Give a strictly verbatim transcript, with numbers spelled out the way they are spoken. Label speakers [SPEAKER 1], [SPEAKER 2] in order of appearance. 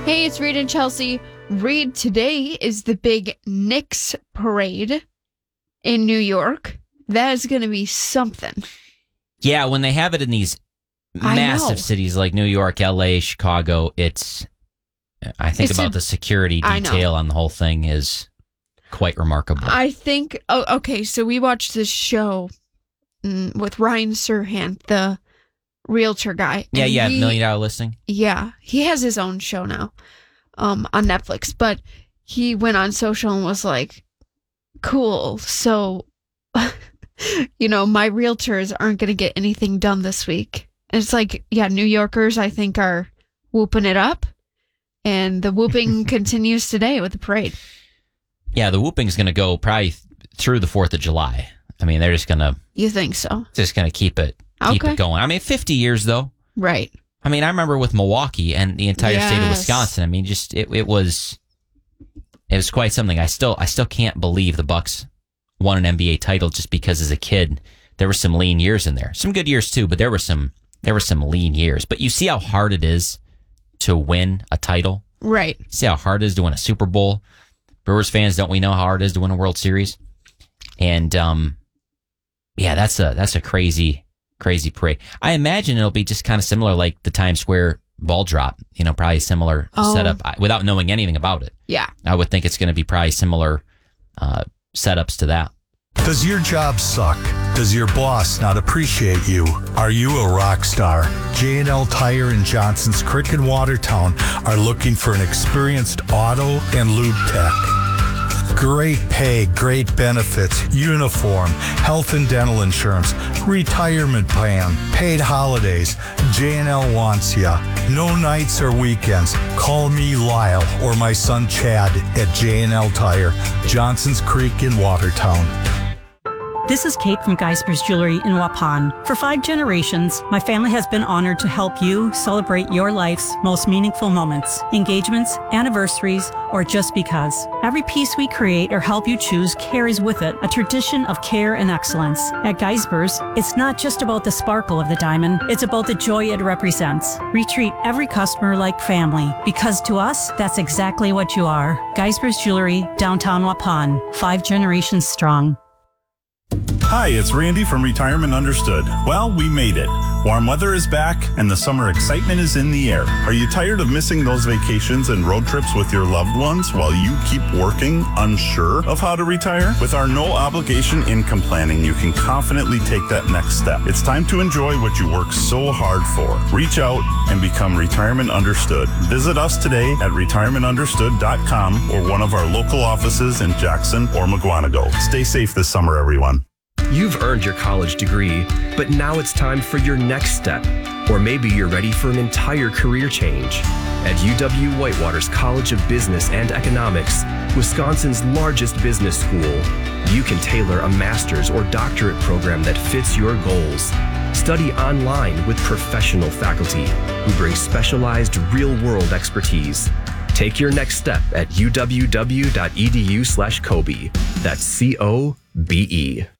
[SPEAKER 1] Hey, it's Reed and Chelsea. Reed, today is the big Knicks parade in New York. That is going to be something.
[SPEAKER 2] Yeah, when they have it in these massive cities like New York, L A, Chicago, it's, I think
[SPEAKER 1] It's
[SPEAKER 2] about
[SPEAKER 1] a-
[SPEAKER 2] the security
[SPEAKER 1] I know.
[SPEAKER 2] detail on the whole thing is quite remarkable.
[SPEAKER 1] I think, oh, okay, so we watched this show mm, with Ryan Serhant, the realtor guy.
[SPEAKER 2] yeah,
[SPEAKER 1] and
[SPEAKER 2] yeah,
[SPEAKER 1] he-
[SPEAKER 2] Million Dollar Listing.
[SPEAKER 1] Yeah, he has his own show now um, on Netflix, but he went on social and was like, cool, so, you know, my realtors aren't going to get anything done this week. And it's like, yeah, New Yorkers, I think, are whooping it up, and the whooping continues today with the parade.
[SPEAKER 2] Yeah, the whooping's going to go probably th- through the fourth of July. I mean, they're just going to
[SPEAKER 1] You think so?
[SPEAKER 2] just going to keep it keep
[SPEAKER 1] Okay.
[SPEAKER 2] it going. I mean, fifty years though.
[SPEAKER 1] Right.
[SPEAKER 2] I mean, I remember with Milwaukee and the entire state of
[SPEAKER 1] Yes.
[SPEAKER 2] Wisconsin. I mean, just it, it was it was quite something. I still I still can't believe the Bucks won an N B A title just because as a kid there were some lean years in there. Some good years too, but there were some there were some lean years. But you see how hard it is to win a title.
[SPEAKER 1] Right.
[SPEAKER 2] You see how hard it is to win a Super Bowl. Brewers fans, don't we know how hard it is to win a World Series? And um, yeah, that's a that's a crazy. Crazy parade. I imagine it'll be just kind of similar like the Times Square ball drop, you know, probably similar
[SPEAKER 1] Oh.
[SPEAKER 2] setup I, without knowing anything about it.
[SPEAKER 1] Yeah.
[SPEAKER 2] I would think it's going to be probably similar uh, setups to that.
[SPEAKER 3] Does your job suck? Does your boss not appreciate you? Are you a rock star? J and L Tire in Johnson's Creek in Watertown are looking for an experienced auto and lube tech. Great pay, great benefits, uniform, health and dental insurance, retirement plan, paid holidays. J and L wants ya. No nights or weekends. Call me Lyle or my son Chad at J and L Tire, Johnson's Creek in Watertown.
[SPEAKER 4] This is Kate from Geisper's Jewelry in Waupun. For five generations, my family has been honored to help you celebrate your life's most meaningful moments, engagements, anniversaries, or just because. Every piece we create or help you choose carries with it a tradition of care and excellence. At Geisper's, it's not just about the sparkle of the diamond, it's about the joy it represents. We treat every customer like family, because to us, that's exactly what you are. Geisper's Jewelry, downtown Waupun, five generations strong.
[SPEAKER 5] Hi, it's Randy from Retirement Understood. Well, we made it. Warm weather is back and the summer excitement is in the air. Are you tired of missing those vacations and road trips with your loved ones while you keep working, unsure of how to retire? With our no obligation income planning, you can confidently take that next step. It's time to enjoy what you work so hard for. Reach out and become Retirement Understood. Visit us today at retirement understood dot com or one of our local offices in Jackson or Mugwanago. Stay safe this summer, everyone.
[SPEAKER 6] You've earned your college degree, but now it's time for your next step. Or maybe you're ready for an entire career change. At U W-Whitewater's College of Business and Economics, Wisconsin's largest business school, you can tailor a master's or doctorate program that fits your goals. Study online with professional faculty who bring specialized real-world expertise. Take your next step at uww.edu slash Kobe. That's C O B E.